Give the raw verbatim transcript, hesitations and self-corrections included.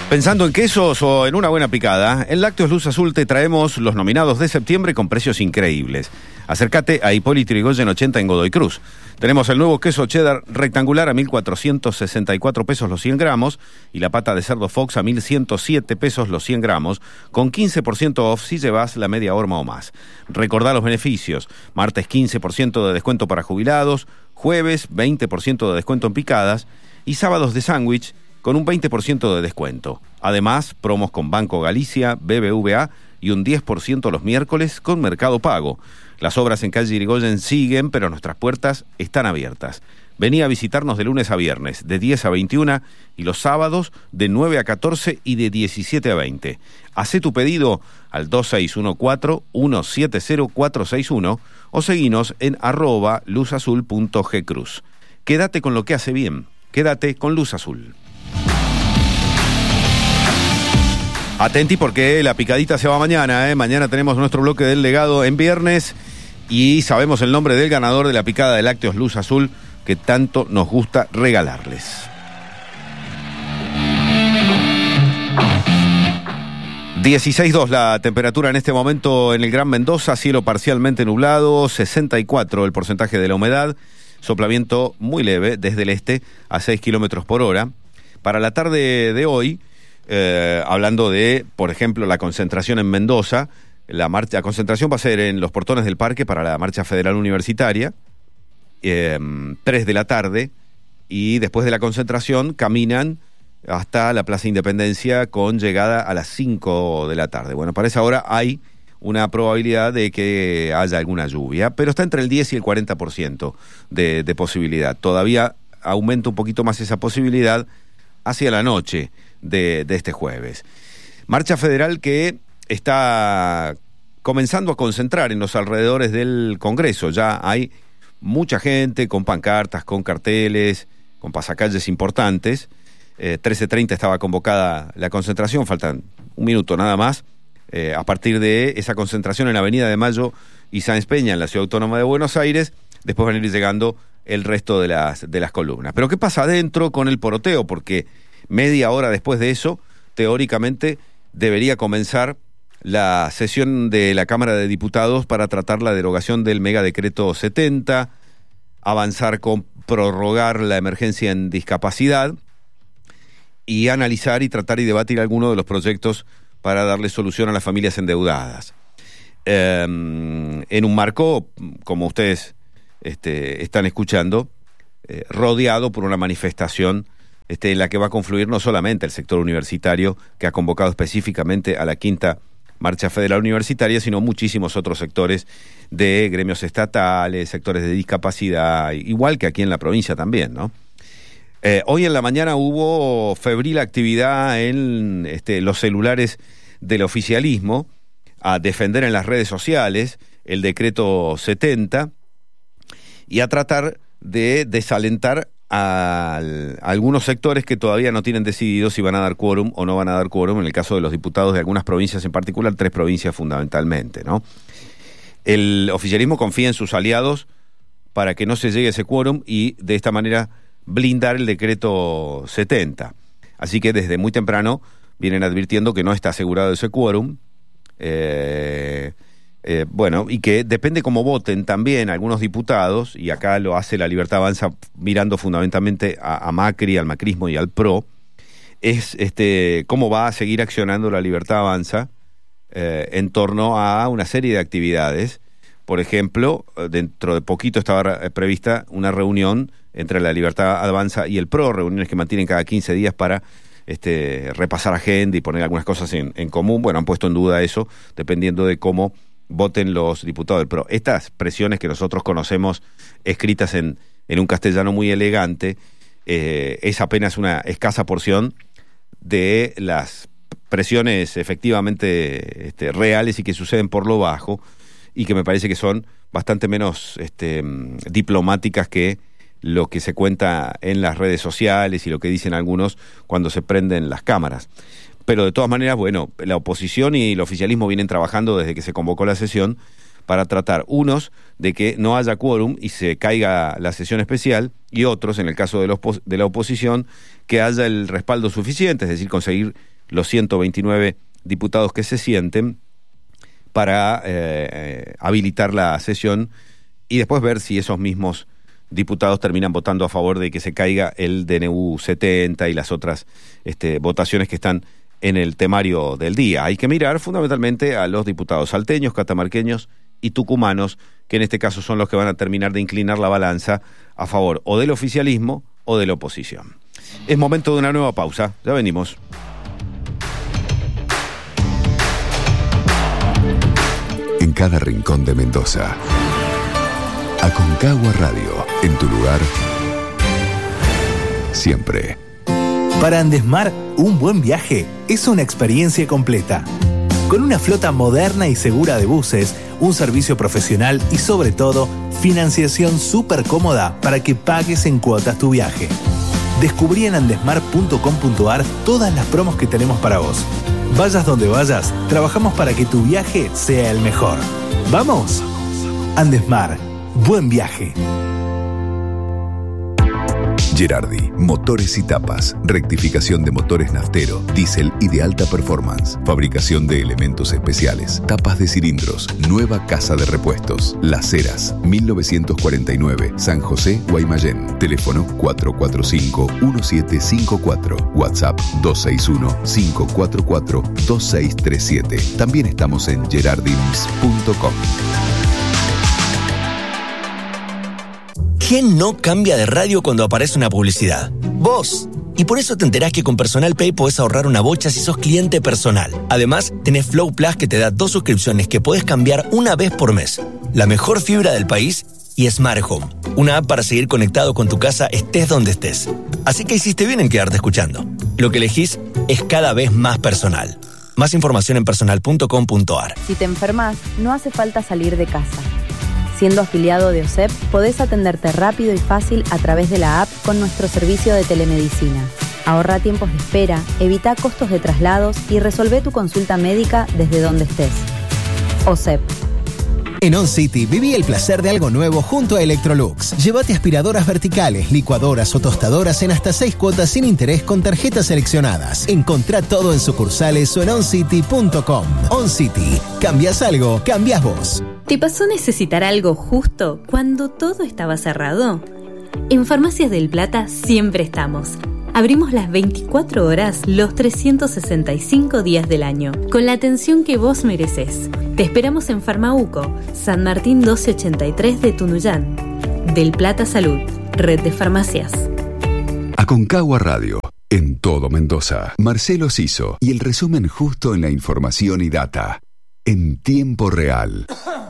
Pensando en quesos o en una buena picada, en Lácteos Luz Azul te traemos los nominados de septiembre con precios increíbles. Acércate a Hipólito Yrigoyen ochenta en Godoy Cruz. Tenemos el nuevo queso cheddar rectangular a mil cuatrocientos sesenta y cuatro pesos los cien gramos y la pata de cerdo Fox a mil ciento siete pesos los cien gramos, con quince por ciento off si llevas la media horma o más. Recordá los beneficios: martes quince por ciento de descuento para jubilados, jueves veinte por ciento de descuento en picadas y sábados de sándwich con un veinte por ciento de descuento. Además, promos con Banco Galicia, B B V A y un diez por ciento los miércoles con Mercado Pago. Las obras en calle Yrigoyen siguen, pero nuestras puertas están abiertas. Vení a visitarnos de lunes a viernes, de diez a veintiuna, y los sábados de nueve a catorce y de diecisiete a veinte. Hacé tu pedido al dos seis uno cuatro, uno siete cero cuatro seis uno o seguinos en arroba luzazul.gcruz. Quédate con lo que hace bien. Quédate con Luz Azul. Atenti porque la picadita se va mañana, ¿eh? Mañana tenemos nuestro bloque del legado en viernes y sabemos el nombre del ganador de la picada de Lácteos Luz Azul que tanto nos gusta regalarles. dieciséis dos la temperatura en este momento en el Gran Mendoza, cielo parcialmente nublado, sesenta y cuatro el porcentaje de la humedad, soplamiento muy leve desde el este a seis kilómetros por hora. Para la tarde de hoy, Eh, hablando de, por ejemplo, la concentración en Mendoza, la marcha, la concentración va a ser en los portones del parque para la Marcha Federal Universitaria, eh, tres de la tarde, y después de la concentración caminan hasta la Plaza Independencia con llegada a las cinco de la tarde. Bueno, para esa hora hay una probabilidad de que haya alguna lluvia, pero está entre el diez y el cuarenta por ciento de, de posibilidad. Todavía aumenta un poquito más esa posibilidad hacia la noche De, de este jueves. Marcha Federal que está comenzando a concentrar en los alrededores del Congreso. Ya hay mucha gente con pancartas, con carteles, con pasacalles importantes. Eh, trece treinta estaba convocada la concentración, faltan un minuto nada más. Eh, a partir de esa concentración en Avenida de Mayo y Sáenz Peña, en la Ciudad Autónoma de Buenos Aires, después van a ir llegando el resto de las, de las columnas. Pero ¿qué pasa adentro con el poroteo? Porque media hora después de eso, teóricamente, debería comenzar la sesión de la Cámara de Diputados para tratar la derogación del megadecreto setenta, avanzar con prorrogar la emergencia en discapacidad y analizar y tratar y debatir algunos de los proyectos para darle solución a las familias endeudadas. Eh, en un marco, como ustedes este, están escuchando, eh, rodeado por una manifestación Este, en la que va a confluir no solamente el sector universitario, que ha convocado específicamente a la quinta Marcha Federal Universitaria, sino muchísimos otros sectores de gremios estatales, sectores de discapacidad, igual que aquí en la provincia también, ¿no? Eh, hoy en la mañana hubo febril actividad en este, los celulares del oficialismo a defender en las redes sociales el decreto setenta y a tratar de desalentar a, a algunos sectores que todavía no tienen decidido si van a dar quórum o no van a dar quórum, en el caso de los diputados de algunas provincias en particular, tres provincias fundamentalmente, ¿no? El oficialismo confía en sus aliados para que no se llegue a ese quórum y de esta manera blindar el decreto setenta. Así que desde muy temprano vienen advirtiendo que no está asegurado ese quórum, eh... Eh, bueno, y que depende cómo voten también algunos diputados, y acá lo hace La Libertad Avanza mirando fundamentalmente a, a Macri, al macrismo y al PRO, es este cómo va a seguir accionando La Libertad Avanza eh, en torno a una serie de actividades. Por ejemplo, dentro de poquito estaba prevista una reunión entre La Libertad Avanza y el PRO, reuniones que mantienen cada quince días para este, repasar agenda y poner algunas cosas en, en común. Bueno, han puesto en duda eso, dependiendo de cómo voten los diputados del PRO. Estas presiones que nosotros conocemos, escritas en, en un castellano muy elegante, eh, es apenas una escasa porción de las presiones efectivamente este, reales y que suceden por lo bajo, y que me parece que son bastante menos este, diplomáticas que lo que se cuenta en las redes sociales y lo que dicen algunos cuando se prenden las cámaras. Pero de todas maneras, bueno, la oposición y el oficialismo vienen trabajando desde que se convocó la sesión para tratar, unos, de que no haya quórum y se caiga la sesión especial, y otros, en el caso de la, opos- de la oposición, que haya el respaldo suficiente, es decir, conseguir los ciento veintinueve diputados que se sienten para eh, habilitar la sesión y después ver si esos mismos diputados terminan votando a favor de que se caiga el D N U setenta y las otras este, votaciones que están en el temario del día. Hay que mirar fundamentalmente a los diputados salteños, catamarqueños y tucumanos, que en este caso son los que van a terminar de inclinar la balanza a favor o del oficialismo o de la oposición. Es momento de una nueva pausa, ya venimos. En cada rincón de Mendoza. Aconcagua Radio, en tu lugar, siempre. Para Andesmar, un buen viaje es una experiencia completa. Con una flota moderna y segura de buses, un servicio profesional y sobre todo, financiación súper cómoda para que pagues en cuotas tu viaje. Descubrí en andesmar punto com punto ar todas las promos que tenemos para vos. Vayas donde vayas, trabajamos para que tu viaje sea el mejor. ¿Vamos? Andesmar, buen viaje. Gerardi, motores y tapas, rectificación de motores naftero, diésel y de alta performance, fabricación de elementos especiales, tapas de cilindros, nueva casa de repuestos, Las Heras, mil novecientos cuarenta y nueve, San José, Guaymallén, teléfono cuatro cuatro cinco, uno siete cinco cuatro, WhatsApp dos seis uno, cinco cuatro cuatro, dos seis tres siete. También estamos en gerardins punto com. ¿Quién no cambia de radio cuando aparece una publicidad? ¡Vos! Y por eso te enterás que con Personal Pay podés ahorrar una bocha si sos cliente personal. Además, tenés Flow Plus que te da dos suscripciones que podés cambiar una vez por mes. La mejor fibra del país y Smart Home. Una app para seguir conectado con tu casa estés donde estés. Así que hiciste bien en quedarte escuchando. Lo que elegís es cada vez más personal. Más información en personal punto com punto ar. Si te enfermas, no hace falta salir de casa. Siendo afiliado de O S E P, podés atenderte rápido y fácil a través de la app con nuestro servicio de telemedicina. Ahorra tiempos de espera, evita costos de traslados y resolvé tu consulta médica desde donde estés. O S E P. En On City viví el placer de algo nuevo junto a Electrolux. Llévate aspiradoras verticales, licuadoras o tostadoras en hasta seis cuotas sin interés con tarjetas seleccionadas. Encontrá todo en sucursales o en on city punto com. On City. ¿Cambias algo? Cambias vos. ¿Te pasó necesitar algo justo cuando todo estaba cerrado? En Farmacias del Plata siempre estamos. Abrimos las veinticuatro horas, los trescientos sesenta y cinco días del año, con la atención que vos mereces. Te esperamos en Farmauco, San Martín doce ochenta y tres de Tunuyán. Del Plata Salud, red de farmacias. Aconcagua Radio, en todo Mendoza. Marcelo Ciso y el resumen justo en la información y data. En tiempo real.